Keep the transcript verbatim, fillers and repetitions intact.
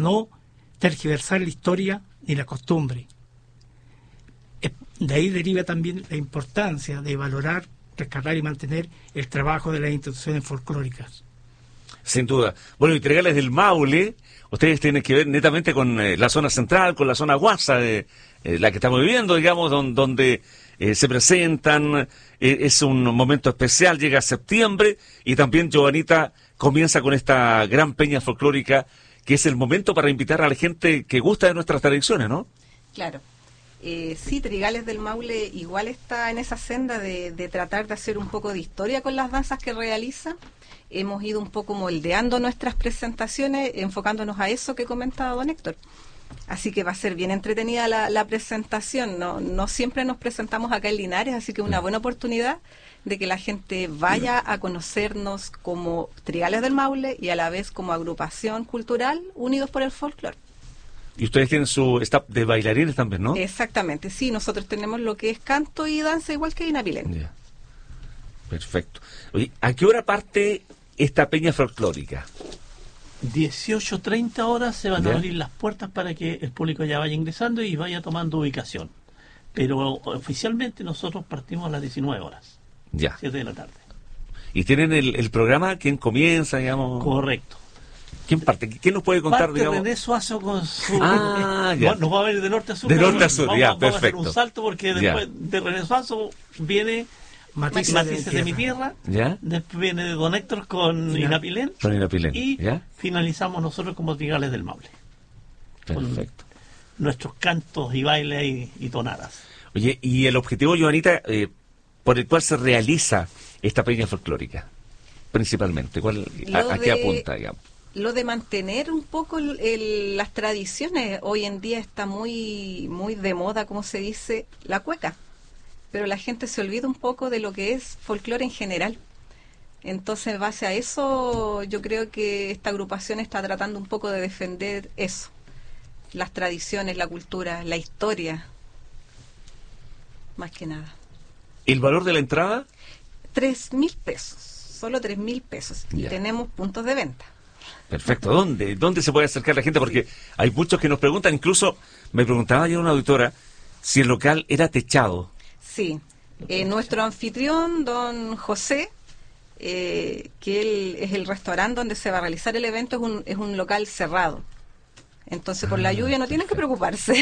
no tergiversar la historia ni la costumbre. De ahí deriva también la importancia de valorar, rescatar y mantener el trabajo de las instituciones folclóricas. Sin duda. Bueno, y Trigales del Maule, ustedes tienen que ver netamente con eh, la zona central, con la zona guasa de eh, la que estamos viviendo, digamos, don, donde eh, se presentan, eh, es un momento especial, llega septiembre, y también Giovanita comienza con esta gran peña folclórica, que es el momento para invitar a la gente que gusta de nuestras tradiciones, ¿no? Claro. Eh, sí, Trigales del Maule igual está en esa senda de, de tratar de hacer un poco de historia con las danzas que realiza. Hemos ido un poco moldeando nuestras presentaciones, enfocándonos a eso que comentaba don Héctor. Así que va a ser bien entretenida la, la presentación. No, no siempre nos presentamos acá en Linares, así que es una buena oportunidad de que la gente vaya a conocernos como Trigales del Maule y a la vez como agrupación cultural unidos por el folclore. Y ustedes tienen su staff de bailarines también, ¿no? Exactamente, sí, nosotros tenemos lo que es canto y danza igual que Inapilén. Ya. Perfecto. Oye, ¿a qué hora parte esta peña folclórica? dieciocho treinta horas se van ¿Ya? a abrir las puertas para que el público ya vaya ingresando y vaya tomando ubicación. Pero oficialmente nosotros partimos a las diecinueve horas, Ya. siete de la tarde. ¿Y tienen el, el programa? ¿Quién comienza, digamos? Correcto. ¿Quién parte? ¿Quién nos puede contar, Parte digamos? René Suazo con su... Ah, ya. Nos va a ver de norte a sur. De pero norte a sur, vamos, ya, vamos a hacer perfecto. un salto porque Ya. después de René Suazo viene Matices, Matices de, de mi tierra. tierra. ¿Ya? Después viene de Don Héctor con Ina- Inapilén. Con Inapilén, Y ¿ya? finalizamos nosotros como Trigales del Maule. Perfecto. Nuestros cantos y bailes y, y tonadas. Oye, y el objetivo, Joanita, eh, por el cual se realiza esta peña folclórica, principalmente, ¿cuál, a, Lo a qué de- apunta, digamos? Lo de mantener un poco el- el- las tradiciones. Hoy en día está muy, muy de moda, como se dice, la cueca. Pero la gente se olvida un poco de lo que es folclore en general. Entonces, en base a eso, yo creo que esta agrupación está tratando un poco de defender eso. Las tradiciones, la cultura, la historia. Más que nada. ¿El valor de la entrada? Tres mil pesos. Solo tres mil pesos. Y Ya. tenemos puntos de venta. Perfecto. ¿Dónde? ¿Dónde se puede acercar la gente? Porque hay muchos que nos preguntan, incluso me preguntaba ayer una auditora si el local era techado. Sí, eh, nuestro anfitrión, don José, eh, que él es el restaurante donde se va a realizar el evento, es un, es un local cerrado. Entonces, por la lluvia no tienen que preocuparse.